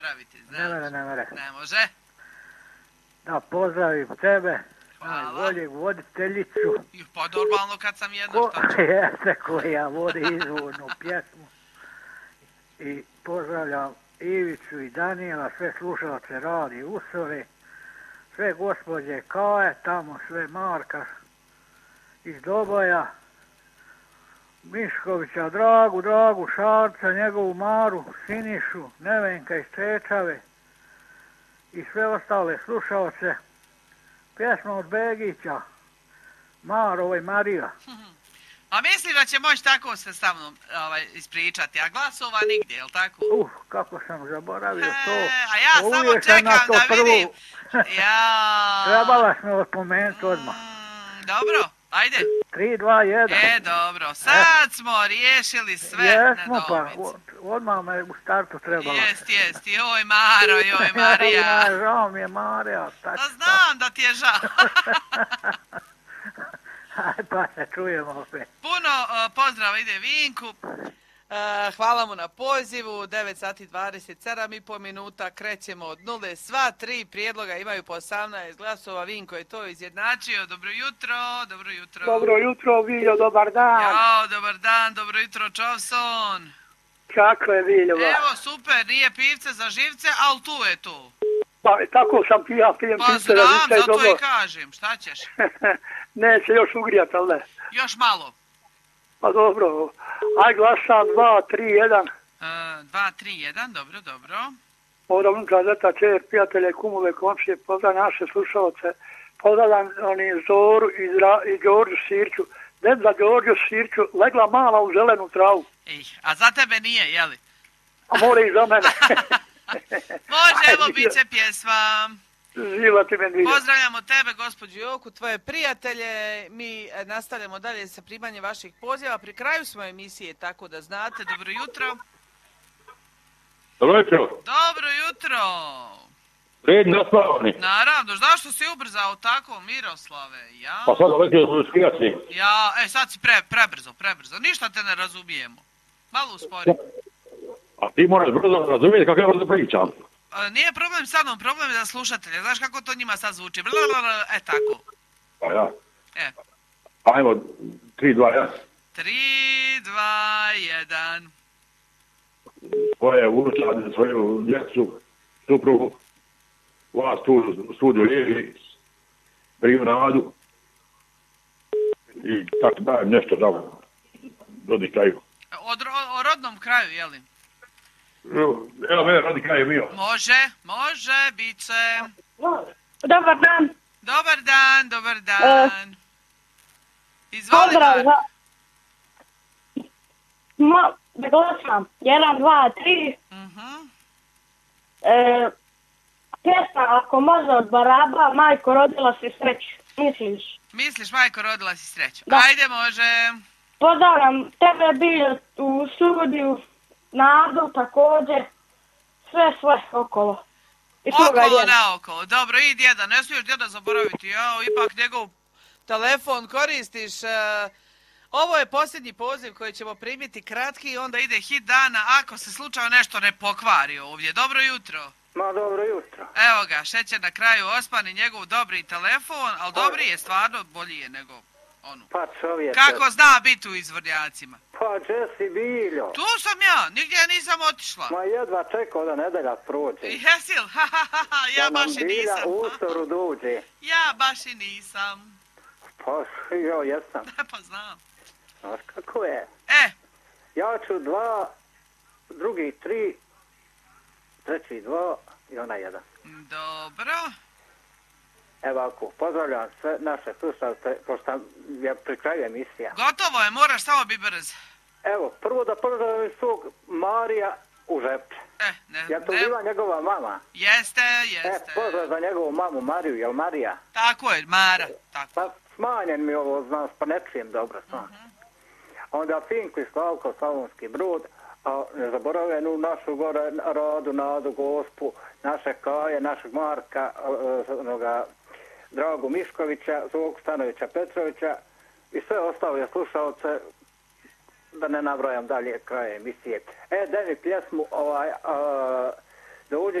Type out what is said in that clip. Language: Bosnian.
Ne mere. Ne može. Da pozdravim tebe, najboljeg voditeljicu. Pa normalno kad sam jedna, šta ću? Jeste, koja vodi izvornu pjesmu. I pozdravljam Ivicu i Danijela, sve slušalce radi Usove, sve gospođe Kaje, tamo sve Marka iz Doboja, Miškovića, Dragu, Šarca, njegovu Maru, Sinišu, Nevenka iz Čečave i sve ostale slušalce. Pjesma od Begića, Maro i Marija. A misliš da će moći tako se sa mnom ispričati, a glasova nigdje, je li tako? Kako sam zaboravio to. A ja samo čekam da vidim. Trebala smo odpomenuti odmah. Dobro, ajde. 3, 2, 1. Dobro, sad smo riješili sve. Jesmo pa, odmah me u startu trebala. Jest, joj Maro, joj Marija. Žao mi je Marija. Znam da ti je žao. Pa se čujemo opet. Puno pozdrava ide Vinku. Hvala mu na pozivu. 9 sati 27,5 minuta. Krećemo od nule. Sva 3 prijedloga imaju po 18 glasova. Vinko je to izjednačio. Dobro jutro. Dobro jutro, Viljo, dobar dan. Jao, dobar dan, dobro jutro, Čovson. Kako je, Viljo? Evo, super, nije pivce za živce, ali tu je to. Pa tako sam pijem pivce za živce. Pa znam, zato i kažem, šta ćeš? Neće još ugrijati, ali ne? Još malo. Pa dobro, aj glasam 2, 3, 1. 2, 3, 1, dobro. Ovdje unutra zeta čer, prijatelje, kumove, komšije, pozdravljam naše slušalce, pozdravljam Zoru i Đorđu Sirću. Ded za Đorđu Sirću legla mala u zelenu travu. A za tebe nije, jeli? A more i za mene. Može, evo bit će pjesma. Pozdravljamo tebe, gospođu Joku, tvoje prijatelje. Mi nastavljamo dalje sa primanjem vaših poziva. Pri kraju smo emisije, tako da znate. Dobro jutro. Dobro jutro. Dobro jutro. Red naspavani. Naravno, zašto si ubrzao tako, Miroslave? Ja? Pa sad ovdje skijati. Sad si prebrzo. Ništa te ne razumijemo. Malo uspori. A ti moraš brzo razumijeti kako ja brzo pričam. Nije problem sa mnom, problem je za slušatelje. Znaš kako to njima sad zvuči? Tako. Pa ja. Ajmo, 3, 2, 1. 3, 2, 1. Svoje unučane, svoju djecu, suprugu, vas tu u studiju lijevi, priju nadu i tako dajem nešto da rodi kraju. O rodnom kraju, jeli? Evo mene radi kraj je bio. Može, bit će. Dobar dan. Dobar dan. Izvoli. Pozdrav za... Da glasam. 1, 2, 3. Pjesma, ako može od Baraba, majko rodila si sreću. Misliš, majko rodila si sreću. Da. Ajde, može. Pozdravljam tebe bio u studiju, Nadu također, sve okolo. Okolo naokolo, dobro, i djeda, ne smiješ djeda zaboraviti, ipak njegov telefon koristiš. Ovo je posljednji poziv koji ćemo primiti kratki, onda ide hit dana, ako se slučajno nešto ne pokvari ovdje. Dobro jutro. Ma dobro jutro. Evo ga, Šećer na kraju Osman i njegov dobri telefon, ali dobri je stvarno, bolji je nego onu. Pa čovječe. Kako zna biti u izvornjacima? Pa gdje si Biljo? Tu sam ja, nigdje nisam otišla. Ma jedva čekao da nedelja prođe. Jesil, ja baš i nisam. Da nam Bilja ustoru dođe. Ja baš i nisam. Pa jo, jesam. Pa znam. Znaš kako je? Ja ću 2, drugi 3, treći 2 i ona 1. Dobro. Evo ako, pozdravljam sve naše slušalce, pošto je pri kraju emisija. Gotovo je, moraš samo biti brz. Evo, prvo da pozdravljam svog Marija u Žepče. Je to bila njegova mama? Jeste. Pozdrav za njegovu mamu Mariju, jel Marija? Tako je, Mara. Tako. Pa smanjen mi ovo znaš, pa ne čujem dobro sam. Onda Finku i Slavko, Slavonski Brod, a ne zaboravljenu našu gore Radu, Nadu, Gospu, naše Kaje, našeg Marka, Dragu Miškovića, Zvoku Stanovića Petrovića i sve ostale slušalce, da ne nabrojam dalje kraje emisije. Daj mi pjesmu dođe